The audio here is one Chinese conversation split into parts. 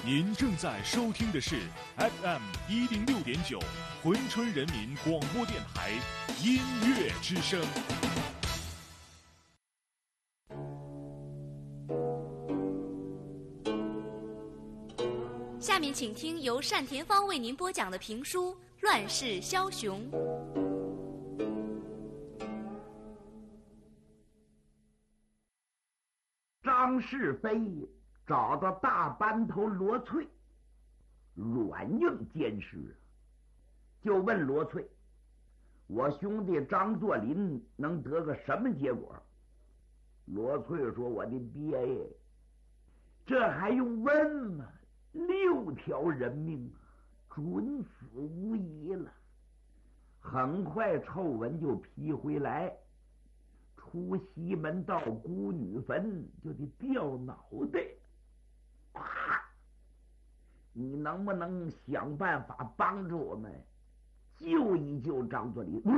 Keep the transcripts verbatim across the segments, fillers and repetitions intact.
您正在收听的是 F M 一零六点九珲春人民广播电台音乐之声。 下面请听由单田芳为您播讲的评书《乱世枭雄》。 张世飞找到大班头罗翠，软硬兼施，就问罗翠：“我兄弟张作霖能得个什么结果？”罗翠说：“我的爹耶，这还用问吗？六条人命，准死无疑了。”很快臭文就批回来，出西门到孤女坟就得掉脑袋。啊！你能不能想办法帮助我们救一救张作霖？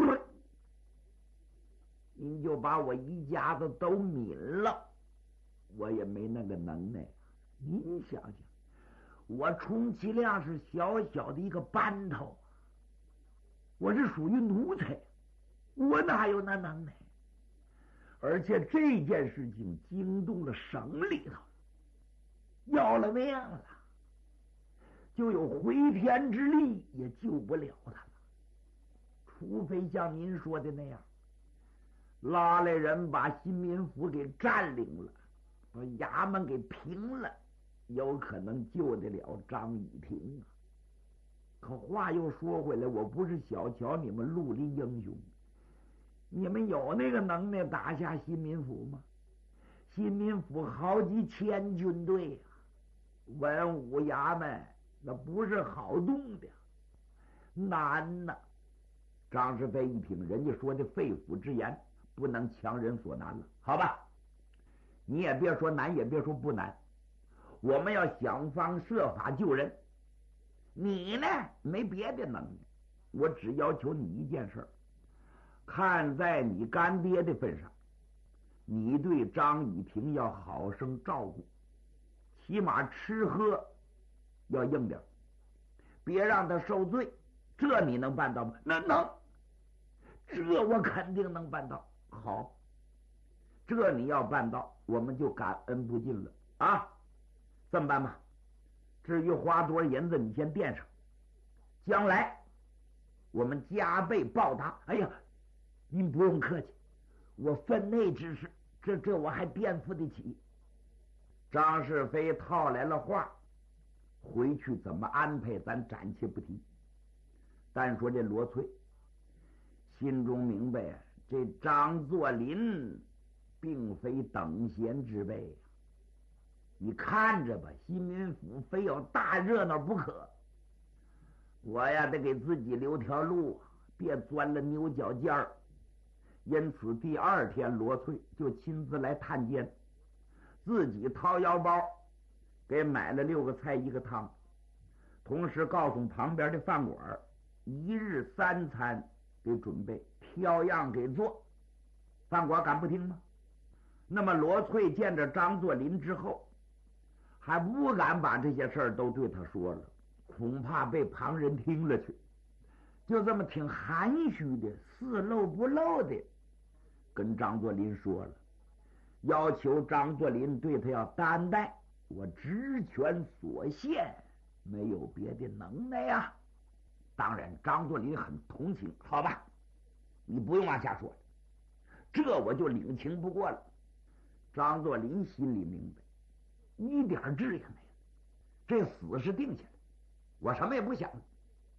您就把我一家子都抿了，我也没那个能耐。您想想，我充其量是小小的一个班头，我是属于奴才，我哪有那能耐？而且这件事情惊动了省里头，要了命了，就有回天之力也救不了他了，除非像您说的那样，拉来人把新民府给占领了，把衙门给平了，有可能救得了张雨婷啊。可话又说回来，我不是小瞧你们绿林英雄，你们有那个能耐打下新民府吗？新民府好几千军队啊，文武衙门那不是好动的，难呐。张世飞一听，人家说的肺腑之言，不能强人所难了，好吧？你也别说难，也别说不难，我们要想方设法救人。你呢，没别的能耐，我只要求你一件事，看在你干爹的份上，你对张雨婷要好生照顾，起码吃喝要硬点，别让他受罪。这你能办到吗？那能，这我肯定能办到。好，这你要办到，我们就感恩不尽了啊！这么办吧，至于花多少银子，你先垫上，将来我们加倍报答。哎呀，您不用客气，我分内之事，这这我还垫付得起。张世飞套来了话，回去怎么安排咱暂且不提，单说这罗翠心中明白，这张作霖并非等闲之辈，你看着吧，新民府非要大热闹不可，我呀得给自己留条路，别钻了牛角尖儿。因此第二天罗翠就亲自来探监，自己掏腰包给买了六个菜一个汤，同时告诉旁边的饭馆一日三餐给准备，挑样给做。饭馆敢不听吗？那么罗翠见着张作霖之后，还不敢把这些事儿都对他说了，恐怕被旁人听了去，就这么挺含蓄的，似露不露的跟张作霖说了，要求张作霖对他要担待，我职权所限，没有别的能耐呀。当然张作霖很同情，好吧，你不用往下说了，这我就领情不过了。张作霖心里明白，一点治也没有，这死是定下来，我什么也不想了。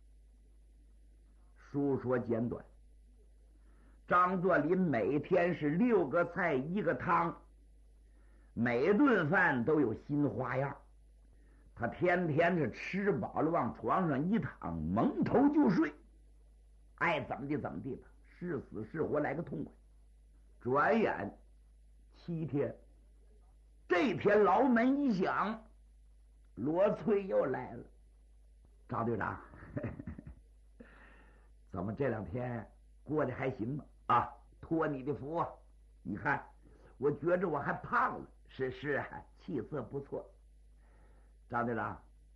书说简短，张作霖每天是六个菜一个汤，每顿饭都有新花样，他天天是吃饱了往床上一躺，蒙头就睡，爱怎么地怎么地吧，是死是活来个痛快。转眼七天，这天牢门一响，罗翠又来了。张队长，呵呵，怎么这两天过得还行吗？啊，托你的福，你看我觉着我还胖了。是是啊，气色不错。张队长，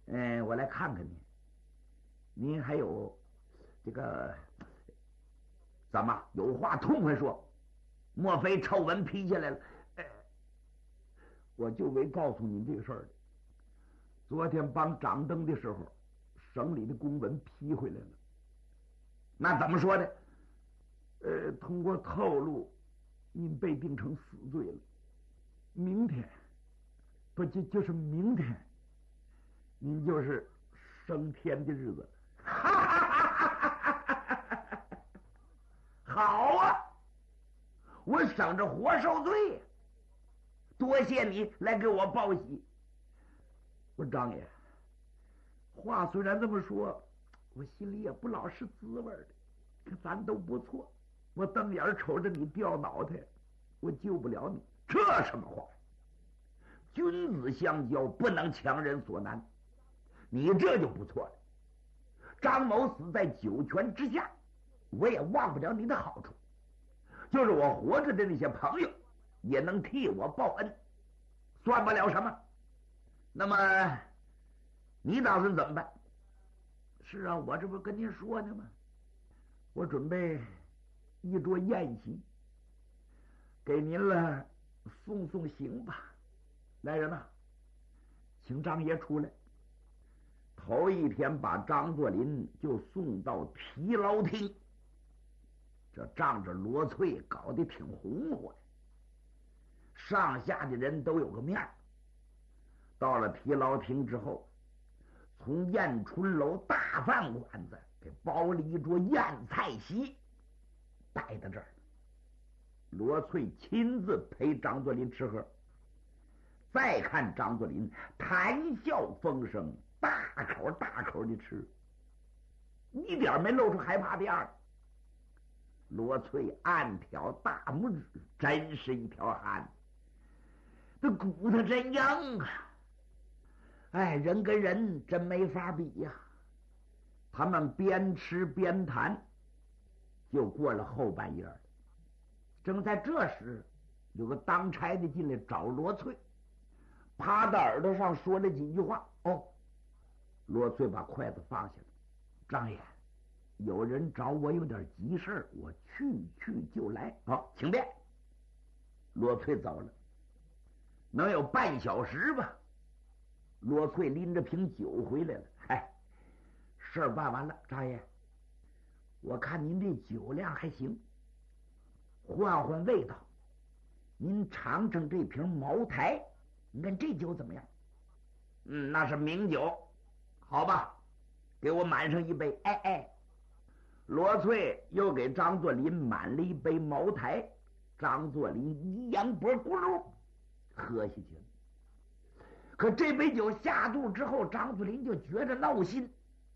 嗯，我来看看你，您还有这个怎么有话痛快说？莫非臭文批下来了？哎，我就为告诉你这个事儿的。昨天帮掌灯的时候，省里的公文批回来了。那怎么说的？呃，通过透露，您被定成死罪了。明天，不就就是明天，您就是升天的日子。哈哈哈哈哈！好啊，我省着活受罪。多谢你来给我报喜。我张爷，话虽然这么说，我心里也不老是滋味的。可咱都不错，我瞪眼瞅着你掉脑袋，我救不了你，这什么话？君子相交，不能强人所难。你这就不错了。张某死在九泉之下，我也忘不了你的好处。就是我活着的那些朋友，也能替我报恩，算不了什么。那么，你打算怎么办？是啊，我这不跟您说呢吗？我准备一桌宴席，给您了送送行吧。来人呐，请张爷出来。头一天把张作霖就送到提牢厅，这仗着罗翠搞得挺红火的，上下的人都有个面儿。到了提牢厅之后，从燕春楼大饭馆子给包了一桌宴菜席，摆到这儿。罗翠亲自陪张作霖吃喝。再看张作霖谈笑风生，大口大口的吃，一点没露出害怕的样儿。罗翠暗挑大拇指，真是一条汗，这骨头真硬啊！哎，人跟人真没法比呀。他们边吃边谈，就过了后半夜了。正在这时，有个当差的进来找罗翠，趴在耳朵上说了几句话。哦，罗翠把筷子放下了。张爷，有人找我有点急事，我去去就来。好，请便。罗翠走了，能有半小时吧。罗翠拎着瓶酒回来了。嗨，事儿办完了，张爷，我看您这酒量还行，换换味道，您尝尝这瓶茅台，你看这酒怎么样？嗯，那是名酒，好吧，给我满上一杯。哎哎，罗翠又给张作霖满了一杯茅台，张作霖一扬脖咕噜喝下去了。可这杯酒下肚之后，张作霖就觉着闹心。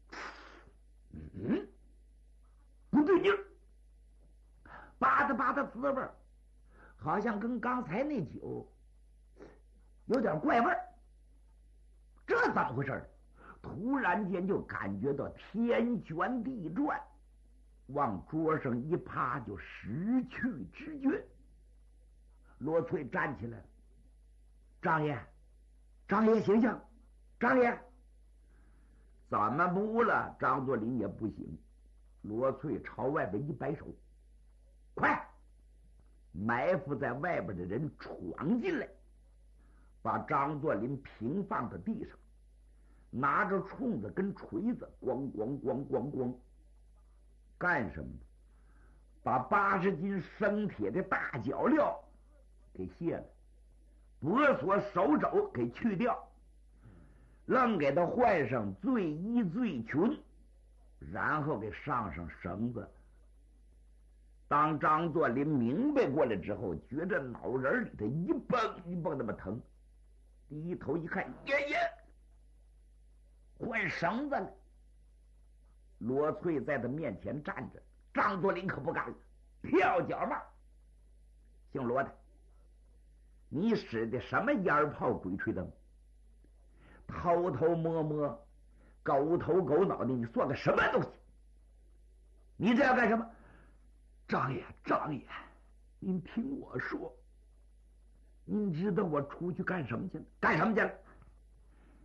嗯，不对劲儿，吧嗒吧嗒滋味儿，好像跟刚才那酒有点怪味儿。这怎么回事？突然间就感觉到天旋地转，往桌上一趴就失去知觉。罗翠站起来了，张爷，张爷醒醒，张爷，怎么不了？张作霖也不醒。罗翠朝外边一摆手，快！埋伏在外边的人闯进来，把张作霖平放在地上，拿着铳子跟锤子，咣咣咣咣咣，干什么？把八十斤生铁的大脚镣给卸了，脖锁手肘给去掉，愣给他换上罪衣罪裙，然后给上上绳子。当张作霖明白过来之后，觉着脑仁里头一蹦一蹦那么疼，低头一看，爷爷换绳子了。罗翠在他面前站着，张作霖可不干了，跳脚骂：姓罗的，你使的什么烟炮鬼吹灯？偷偷摸摸，狗头狗脑的，你算个什么东西？你这要干什么？张爷，张爷，您听我说，您知道我出去干什么去了？干什么去了？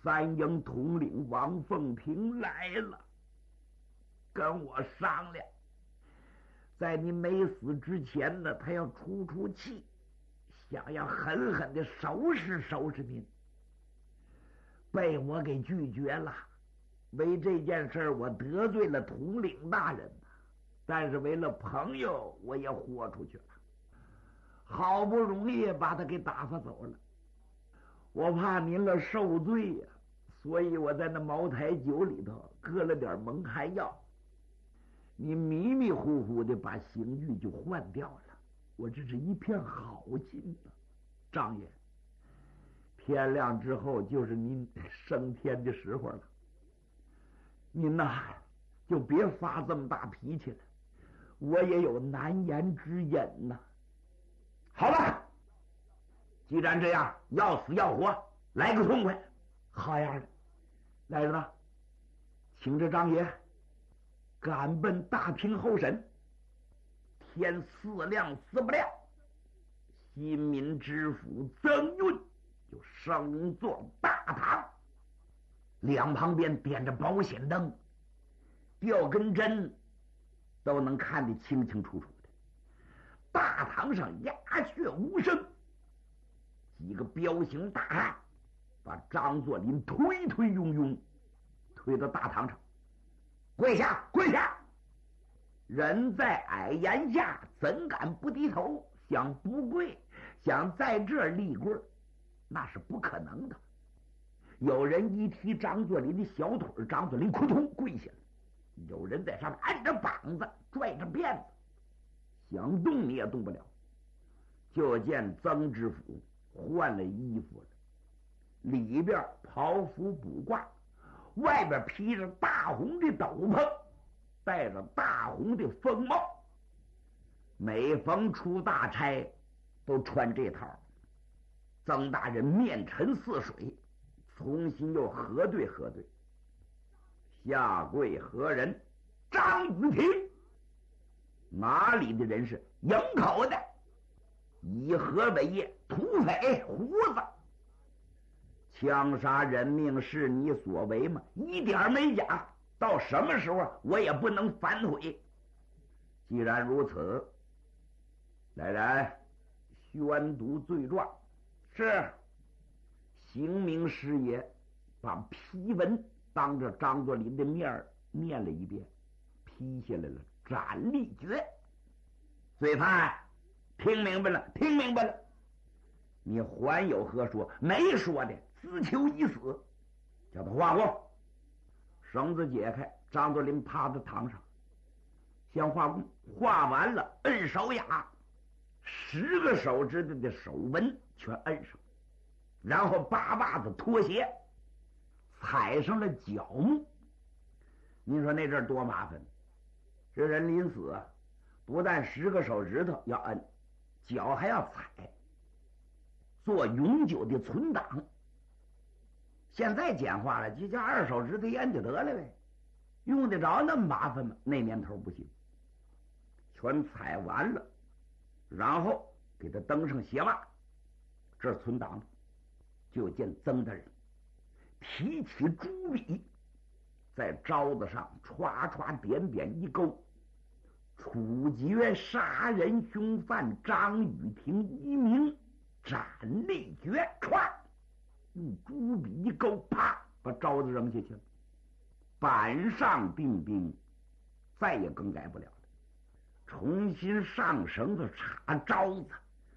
三营统领王凤平来了，跟我商量，在你没死之前呢，他要出出气，想要狠狠的收拾收拾您，被我给拒绝了。为这件事我得罪了统领大人，但是为了朋友，我也豁出去了。好不容易把他给打发走了，我怕您了受罪呀、啊，所以我在那茅台酒里头搁了点蒙汗药，你迷迷糊糊的把刑具就换掉了。我这是一片好心啊，张爷，天亮之后就是您升天的时候了，您呐就别发这么大脾气了，我也有难言之隐呐。好了，既然这样，要死要活，来个痛快。好样的，来人吧，请着张爷赶奔大平候审。天四亮四不亮，新民知府曾运就升坐大堂，两旁边点着保险灯，吊根针都能看得清清楚楚。大堂上鸦雀无声，几个彪形大汉把张作霖推推拥拥推到大堂上，跪下跪下！人在矮檐下，怎敢不低头？想不跪，想在这儿立棍，那是不可能的。有人一踢张作霖的小腿，张作霖扑通跪下了；有人在上面按着膀子，拽着辫子，想动你也动不了。就见曾知府换了衣服了，里边袍服补挂，外边披着大红的斗篷，戴着大红的风帽。每逢出大差都穿这套。曾大人面沉似水，重新又核对核对。下跪何人？张子平。哪里的人是？营口的，以何为业？土匪胡子。枪杀人命是你所为吗？一点没假。到什么时候我也不能反悔。既然如此，来人，宣读罪状。是。刑名师爷把批文当着张作霖的面念了一遍，批下来了，斩立决。罪犯听明白了，听明白了。你还有何说？没说的，自求已死。叫他画过。绳子解开，张作霖趴在堂上，先画弓，画完了摁手雅，十个手指头的手纹全摁上，然后扒把子脱鞋，踩上了脚木。您说那阵多麻烦！这人临死啊，不但十个手指头要摁，脚还要踩，做永久的存档。现在简化了，就叫二手指头一摁就得了呗，用得着那么麻烦吗？那年头不行，全踩完了，然后给他登上鞋袜，这存档。就见曾大人提起朱笔，在招子上歘歘点点一勾，处决杀人凶犯张雨婷一名，斩立决。歘，用朱笔一勾，啪，把招子扔下去了。板上钉钉，再也更改不了了。重新上绳子插招子，